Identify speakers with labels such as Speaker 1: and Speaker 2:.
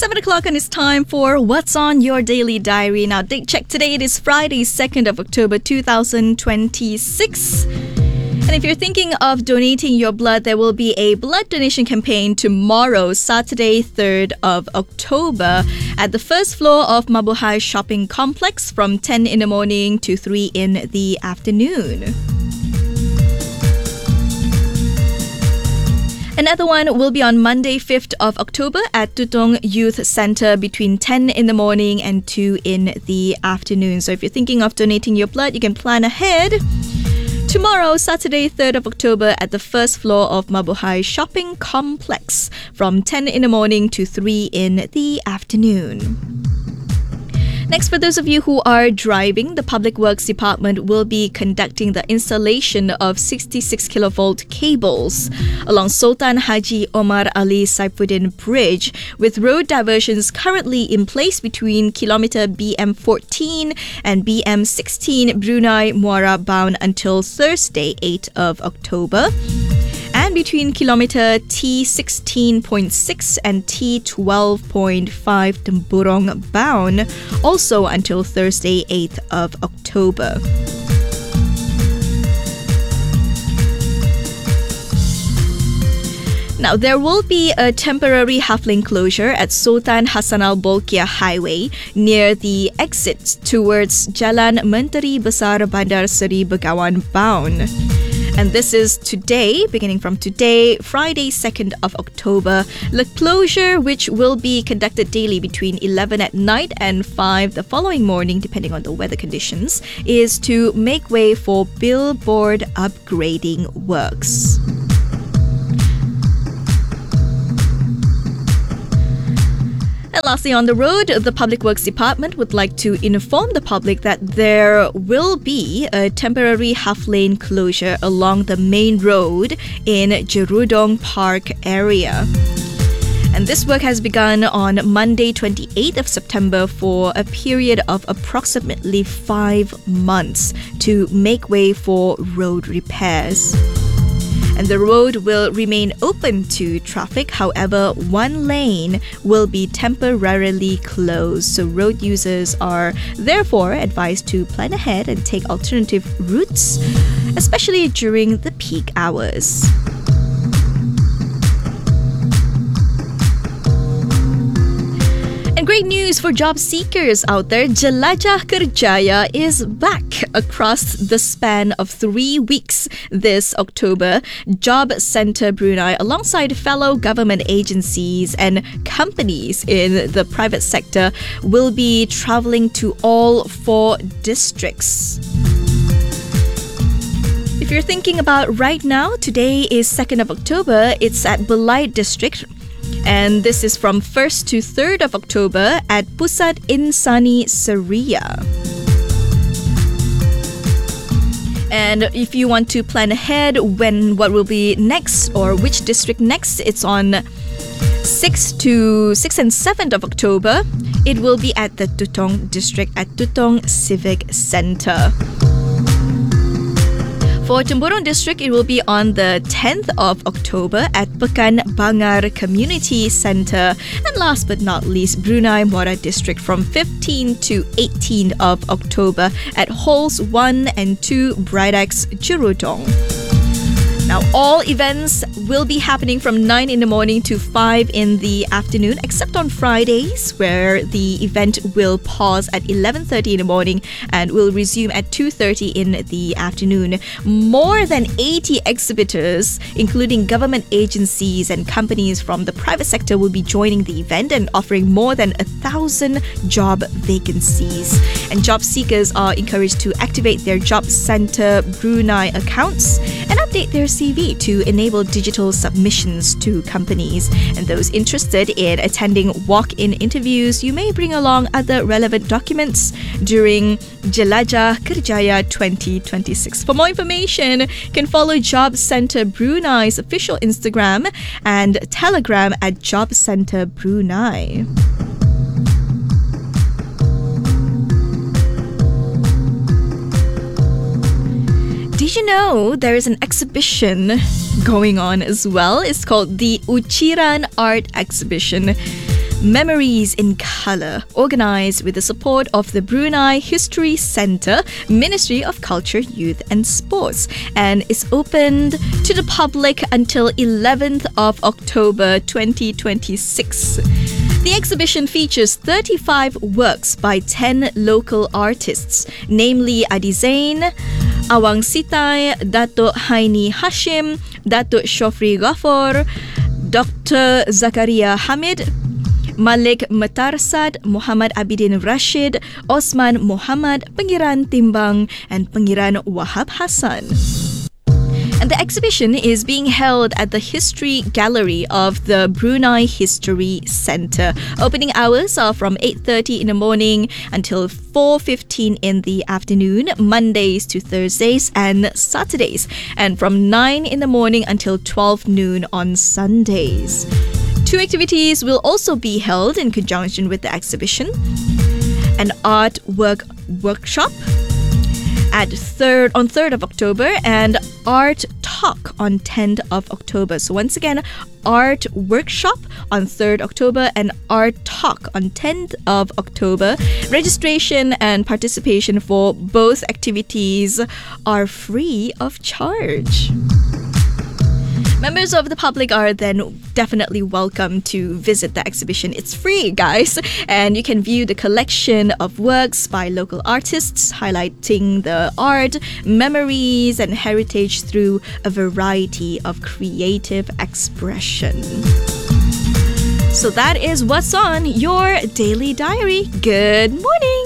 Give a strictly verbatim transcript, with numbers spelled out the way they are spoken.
Speaker 1: seven o'clock and it's time for What's on Your Daily Diary. Now, date check today. It is Friday, second of October, two thousand twenty-six. And if you're thinking of donating your blood, there will be a blood donation campaign tomorrow, Saturday, third of October, at the first floor of Mabuhay Shopping Complex from ten in the morning to three in the afternoon. Another one will be on Monday, fifth of October at Tutong Youth Centre between ten in the morning and two in the afternoon. So if you're thinking of donating your blood, you can plan ahead. Tomorrow, Saturday, third of October at the first floor of Mabuhay Shopping Complex from ten in the morning to three in the afternoon. Next, for those of you who are driving, the Public Works Department will be conducting the installation of sixty-six kilovolt cables along Sultan Haji Omar Ali Saifuddin Bridge, with road diversions currently in place between kilometre B M fourteen and B M sixteen Brunei Muara bound until Thursday, eighth of October. And between kilometre T sixteen point six and T twelve point five Temburong bound, also until Thursday, eighth of October. Now, there will be a temporary half lane closure at Sultan Hassanal Bolkiah Highway near the exit towards Jalan Menteri Besar Bandar Seri Begawan bound. And this is today, beginning from today, Friday, second of October. The closure, which will be conducted daily between eleven at night and five the following morning, depending on the weather conditions, is to make way for billboard upgrading works. And lastly, on the road, the Public Works Department would like to inform the public that there will be a temporary half-lane closure along the main road in Jerudong Park area. And this work has begun on Monday, twenty-eighth of September for a period of approximately five months to make way for road repairs. And the road will remain open to traffic. However, one lane will be temporarily closed. So road users are therefore advised to plan ahead and take alternative routes, especially during the peak hours. And great news for job seekers out there. Jelajah Kerjaya is back across the span of three weeks this October. Job Centre Brunei, alongside fellow government agencies and companies in the private sector, will be travelling to all four districts. If you're thinking about right now, today is second of October. It's at Belait District. And this is from first to third of October at Pusat Insani Seria. And if you want to plan ahead when what will be next or which district next, it's on sixth to sixth and seventh of October. It will be at the Tutong district at Tutong Civic Centre. For Temburong District, it will be on the tenth of October at Pekan Bangar Community Centre. And last but not least, Brunei Muara District from fifteenth to eighteenth of October at Halls one and two Bridex Jerudong. Now, all events will be happening from nine in the morning to five in the afternoon, except on Fridays, where the event will pause at eleven thirty in the morning and will resume at two thirty in the afternoon. More than eighty exhibitors, including government agencies and companies from the private sector, will be joining the event and offering more than a thousand job vacancies. And job seekers are encouraged to activate their Job Centre Brunei accounts and update their C V to enable digital submissions to companies. And those interested in attending walk-in interviews, you may bring along other relevant documents during Jelajah Kerjaya twenty twenty-six. For more information, you can follow Job Centre Brunei's official Instagram and Telegram at Job Centre Brunei. Did you know there is an exhibition going on as well? It's called the Uchiran Art Exhibition. Memories in Colour, organised with the support of the Brunei History Centre, Ministry of Culture, Youth and Sports, and is opened to the public until eleventh of October twenty twenty-six. The exhibition features thirty-five works by ten local artists, namely Adi Zain, Awang Sitai, Datuk Haini Hashim, Datuk Shofri Ghaffar, Doctor Zakaria Hamid, Malik Matarsad, Muhammad Abidin Rashid, Osman Muhammad, Pengiran Timbang, and Pengiran Wahab Hassan. And the exhibition is being held at the History Gallery of the Brunei History Centre. Opening hours are from eight thirty in the morning until four fifteen in the afternoon, Mondays to Thursdays and Saturdays, and from nine in the morning until twelve noon on Sundays. Two activities will also be held in conjunction with the exhibition. An art work workshop at third on third of October and Art Talk on tenth of October. So once again, Art Workshop on third of October and Art Talk on tenth of October. Registration and participation for both activities are free of charge. Members of the public are then definitely welcome to visit the exhibition. It's free, guys, and you can view the collection of works by local artists highlighting the art, memories, and heritage through a variety of creative expression. So that is what's on your daily diary. Good morning!